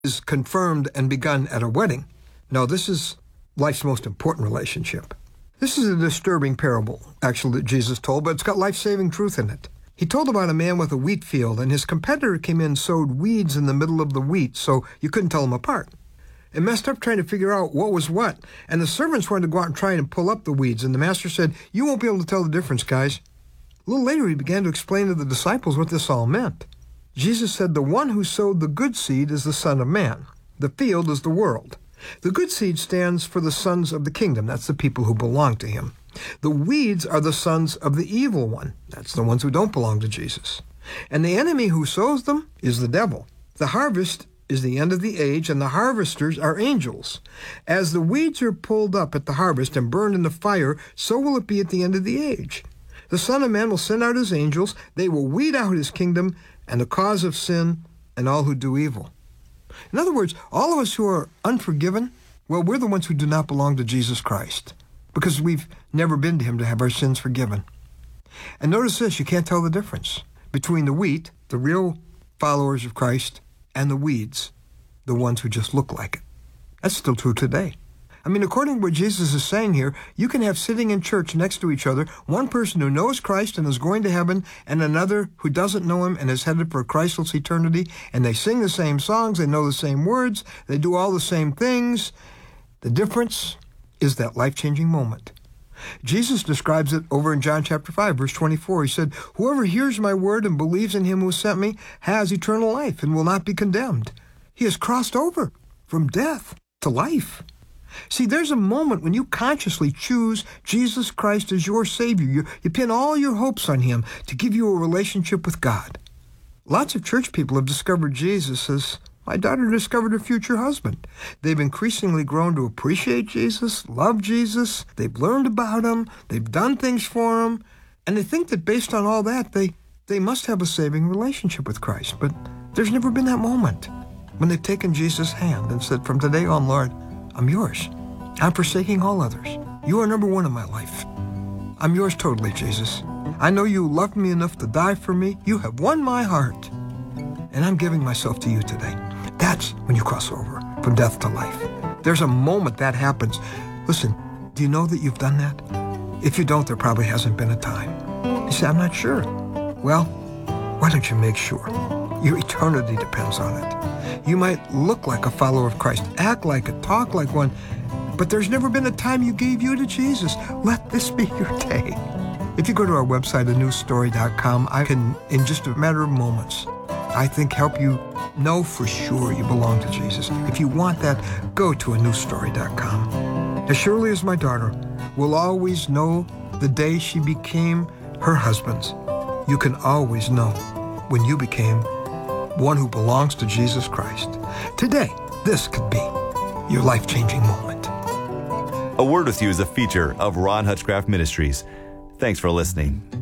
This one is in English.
is confirmed and begun at a wedding. No, this is life's most important relationship. This is a disturbing parable, actually, that Jesus told, but it's got life-saving truth in it. He told about a man with a wheat field, and his competitor came in and sowed weeds in the middle of the wheat, so you couldn't tell them apart. It messed up trying to figure out what was what, and the servants wanted to go out and try and pull up the weeds, and the master said, "You won't be able to tell the difference, guys." A little later, he began to explain to the disciples what this all meant. Jesus said, "The one who sowed the good seed is the Son of Man. The field is the world. The good seed stands for the sons of the kingdom. That's the people who belong to him. The weeds are the sons of the evil one. That's the ones who don't belong to Jesus. And the enemy who sows them is the devil. The harvest is the end of the age, and the harvesters are angels. As the weeds are pulled up at the harvest and burned in the fire, so will it be at the end of the age. The Son of Man will send out his angels. They will weed out his kingdom and the cause of sin and all who do evil." In other words, all of us who are unforgiven, well, we're the ones who do not belong to Jesus Christ because we've never been to him to have our sins forgiven. And notice this, you can't tell the difference between the wheat, the real followers of Christ, and the weeds, the ones who just look like it. That's still true today. I mean, according to what Jesus is saying here, you can have sitting in church next to each other, one person who knows Christ and is going to heaven, and another who doesn't know him and is headed for a Christless eternity, and they sing the same songs, they know the same words, they do all the same things. The difference is that life-changing moment. Jesus describes it over in John chapter 5, verse 24. He said, "Whoever hears my word and believes in him who sent me has eternal life and will not be condemned." He has crossed over from death to life. See, there's a moment when you consciously choose Jesus Christ as your Savior. You pin all your hopes on him to give you a relationship with God. Lots of church people have discovered Jesus as my daughter discovered her future husband. They've increasingly grown to appreciate Jesus, love Jesus. They've learned about him. They've done things for him. And they think that based on all that, they must have a saving relationship with Christ. But there's never been that moment when they've taken Jesus' hand and said, "From today on, Lord, I'm yours. I'm forsaking all others. You are number one in my life. I'm yours totally, Jesus. I know you loved me enough to die for me. You have won my heart. And I'm giving myself to you today." That's when you cross over from death to life. There's a moment that happens. Listen, do you know that you've done that? If you don't, there probably hasn't been a time. You say, "I'm not sure." Well, why don't you make sure? Your eternity depends on it. You might look like a follower of Christ, act like it, talk like one, but there's never been a time you gave you to Jesus. Let this be your day. If you go to our website, anewstory.com, I can, in just a matter of moments, I think help you know for sure you belong to Jesus. If you want that, go to anewstory.com. As surely as my daughter will always know the day she became her husband's, you can always know when you became one who belongs to Jesus Christ. Today, this could be your life-changing moment. A Word With You is a feature of Ron Hutchcraft Ministries. Thanks for listening.